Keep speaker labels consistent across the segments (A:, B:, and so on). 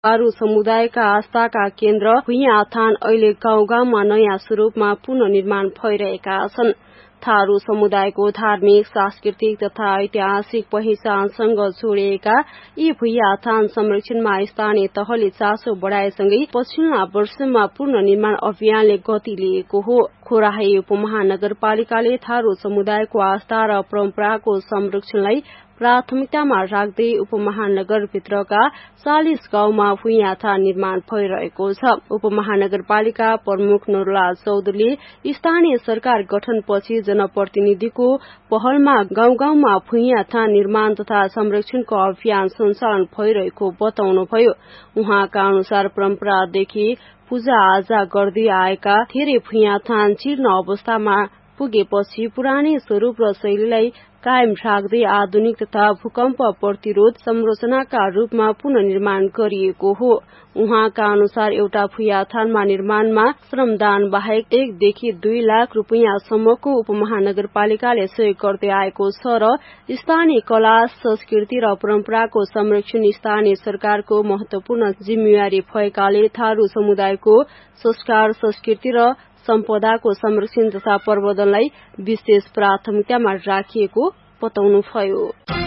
A: थारू समुदायका आस्थाका केन्द्र भुइँया थान अहिले गाउँ गाउँमा नयाँ स्वरूपमा पुनर्निर्माण भइरहेका छन्। थारू समुदायको धार्मिक, सांस्कृतिक तथा ऐतिहासिक पहिचानसँग जोडिएका यी भुइँया थान संरक्षणमा स्थानीय तहले चासो बढाएसँगै पछिल्ला वर्षमा पुनर्निर्माण अभियानले गति लिएको हो। खोराही उपमहानगरपालिकाले थारू समुदायको आस्था र परम्पराको संरक्षणलाई प्राथमिकतामा राख्दै उपमहानगरभित्रका 40 गाउँमा भुइँया थान निर्माण भइरहेको छ। उपमहानगरपालिका प्रमुख नूरलाल चौधरीले स्थानीय सरकार गठनपछि जनप्रतिनिधिको पहलमा गाउँ गाउँमा भुइँया थान निर्माण तथा संरक्षणको अभियान सञ्चालन भइरहेको बताउनुभयो। उहाँका अनुसार परम्परादेखि पूजा आजा गर्दै आएका धेरै भुइँया थान जीर्ण अवस्थामा पुगेपछि पुरानै स्वरूप र शैलीलाई कायम राख्दै आधुनिक तथा भूकम्प प्रतिरोध संरचनाका रूपमा पुनर्निर्माण गरिएको हो। उहाँका अनुसार एउटा भुइँया थानमा निर्माणमा श्रमदान बाहेक 1 देखि 2 लाख रुपियाँसम्मको उपमहानगरपालिकाले सहयोग गर्दै आएको छ र स्थानीय कला, संस्कृति र परम्पराको संरक्षण स्थानीय सरकारको महत्वपूर्ण जिम्मेवारी भएकाले थारू समुदायको संस्कार, संस्कृति र सम्पदाको संरक्षण तथा प्रवर्धनलाई विशेष प्राथमिकतामा राखिएको बताउनुभयो।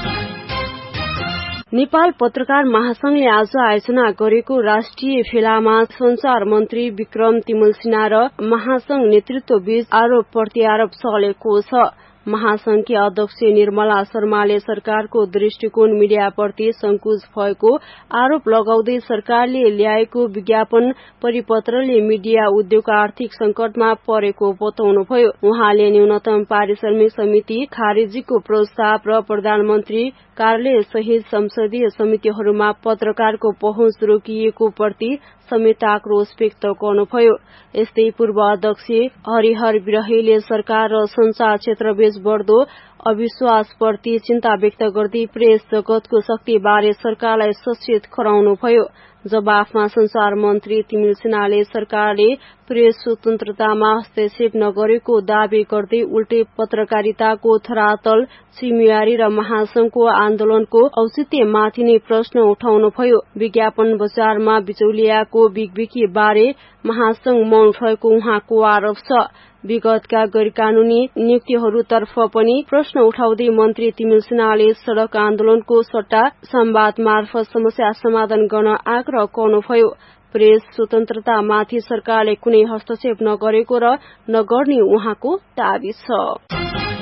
A: नेपाल पत्रकार महासंघले आज आयोजना गरेको राष्ट्रिय भेलामा संचार मन्त्री विक्रम तिमल सिन्हा र महासंघ नेतृत्व बीच आरोप प्रत्यारोप चलेको छ। महासंघकी अध्यक्ष निर्मला शर्माले सरकारको दृष्टिकोण मीडियाप्रति संकुच भएको आरोप लगाउँदै सरकारले ल्याएको विज्ञापन परिपत्रले मीडिया उद्योग आर्थिक संकटमा परेको बताउनुभयो। उहाँले न्यूनतम पारिश्रमिक समिति खारेजीको प्रस्ताव र प्रधानमन्त्री कार्यालय सहित संसदीय समितिहरूमा पत्रकारको पहुँच रोकिएको प्रति समेत आक्रोश व्यक्त गर्नुभयो। यस्तै पूर्व अध्यक्ष हरिहर विरहीले सरकार र संचार क्षेत्रबीच बढ्दो अविश्वासप्रति चिन्ता व्यक्त गर्दै प्रेस जगतको शक्तिबारे सरकारलाई सचेत गराउनुभयो। जवाफमा संचार मन्त्री तिमिल सिन्हाले सरकारले प्रेस स्वतन्त्रतामा हस्तक्षेप नगरेको दावी गर्दै उल्टै पत्रकारिताको धरातल, जिम्मेवारी र महासंघको आन्दोलनको औचित्यमाथि नै प्रश्न उठाउनुभयो। विज्ञापन बजारमा बिचौलियाको बिगबिकी बारे महासंघ मौन रहेको उहाँको आरोप छ। विगतका गैरकानूनी नियुक्तिहरूतर्फ पनि प्रश्न उठाउँदै मन्त्री तिमिल सिन्हाले सड़क आन्दोलनको सट्टा संवाद मार्फत समस्या समाधान गर्न आग्रह गर्नुभयो। प्रेस स्वतन्त्रतामाथि सरकारले कुनै हस्तक्षेप नगरेको र नगर्ने उहाँको दावी छ।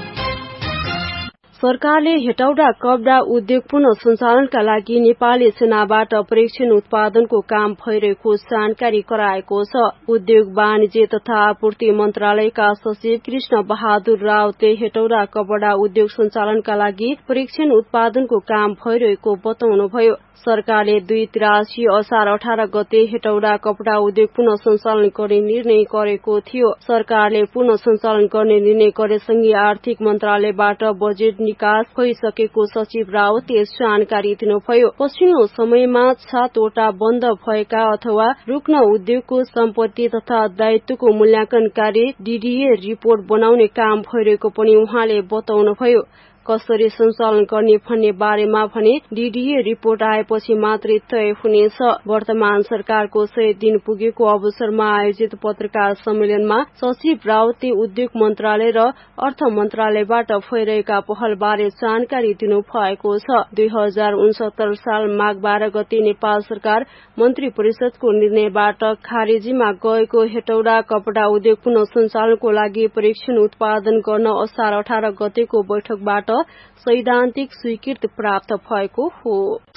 A: सरकारले हेटौडा कपडा उद्योग पुनः सञ्चालनका लागि नेपाली सेनाबाट परीक्षण उत्पादनको काम भइरहेको जानकारी गराएको छ। उद्योग वाणिज्य तथा आपूर्ति मन्त्रालयका सचिव कृष्ण बहादुर रावतले हेटौडा कपडा उद्योग सञ्चालनका लागि परीक्षण उत्पादनको काम भइरहेको बताउनुभयो। सरकारले 283 असार 18 गते हेटौडा कपडा उद्योग पुनः सञ्चालन गर्ने निर्णय गरेको थियो। सरकारले पुनः सञ्चालन गर्ने निर्णय गरेसँगै आर्थिक मन्त्रालयबाट बजेट निकास भइसकेको सचिव रावतले जानकारी दिनुभयो। पछिल्लो समयमा 7 वटा बन्द भएका अथवा रुग्ण उद्योगको सम्पत्ति तथा दायित्वको मूल्याङ्कन कार्य डीडीए रिपोर्ट बनाउने काम भइरहेको पनि उहाँले बताउनुभयो। कसरी सञ्चालन गर्ने भन्ने बारेमा भने डीडीए रिपोर्ट आएपछि मात्रै तय हुनेछ। वर्तमान सरकारको 100 दिन पुगेको अवसरमा आयोजित पत्रकार सम्मेलनमा सचिव रावतले उद्योग मन्त्रालय र अर्थ मन्त्रालयबाट भइरहेका पहलबारे जानकारी दिनुभएको छ। 2069 साल माघ 12 गते नेपाल सरकार मन्त्री परिषदको निर्णयबाट खारेजीमा गएको हेटौडा कपडा उद्योग पुनः सञ्चालनको लागि परीक्षण उत्पादन गर्न असार 18 गतेको बैठकबाट सैद्धान्तिक स्वीकृति प्राप्त भएको हो।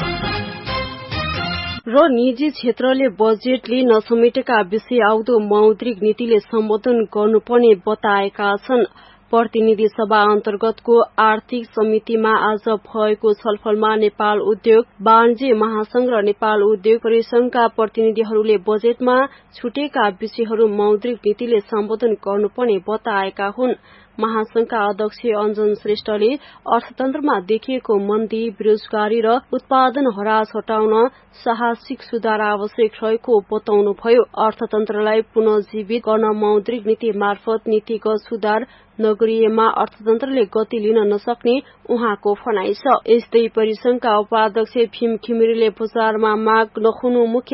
A: र निजी क्षेत्रले बजेटले नसमेटेका विषय आउँदो मौद्रिक नीतिले सम्बोधन गर्नुपर्ने बताएका छन्। प्रतिनिधि सभा अन्तर्गतको आर्थिक समितिमा आज भएको छलफलमा नेपाल उद्योग वाणिज्य महासंघ र नेपाल उद्योग परिसंघका प्रतिनिधिहरूले बजेटमा छुटेका विषयहरू मौद्रिक नीतिले सम्बोधन गर्नुपर्ने बताएका हुन्। महासंघका अध्यक्ष अञ्जन श्रेष्ठले अर्थतन्त्रमा देखिएको मन्दी, बेरोजगारी र उत्पादन ह्रास हटाउन साहसिक सुधार आवश्यक रहेको बताउनुभयो। अर्थतन्त्रलाई पुनर्जीवित गर्न मौद्रिक नीति मार्फत नीतिगत सुधार नगरिएमा अर्थतन्त्रले गति लिन नसक्ने उहाँको भनाइ छ। यस्तै परिसंघका उपाध्यक्ष भीम घिमिरेले बजारमा माग नहुनु मुख्य